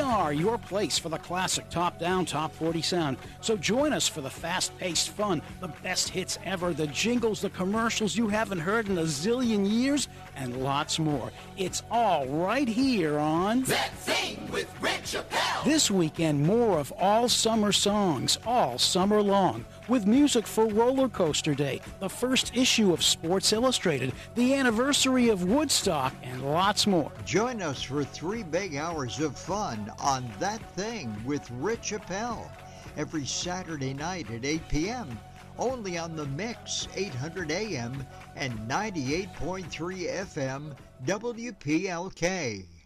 are your place for the classic top-down, top 40 sound. So join us for the fast-paced fun, the best hits ever, the jingles, the commercials you haven't heard in a zillion years, and lots more. It's all right here on That Thing with Rich Appel. This weekend, more of all summer songs, all summer long, with music for Roller Coaster Day, the first issue of Sports Illustrated, the anniversary of Woodstock, and lots more. Join us for 3 big hours of fun on That Thing with Rich Appel every Saturday night at 8 p.m. only on the Mix 800 AM and 98.3 FM WPLK.